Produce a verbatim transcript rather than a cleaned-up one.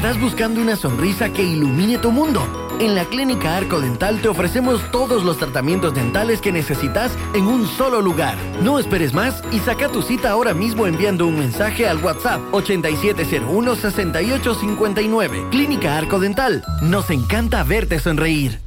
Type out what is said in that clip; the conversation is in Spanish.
¿Estás buscando una sonrisa que ilumine tu mundo? En la Clínica Arco Dental te ofrecemos todos los tratamientos dentales que necesitas en un solo lugar. No esperes más y saca tu cita ahora mismo enviando un mensaje al WhatsApp ochenta y siete cero uno, sesenta y ocho cincuenta y nueve. Clínica Arco Dental. Nos encanta verte sonreír.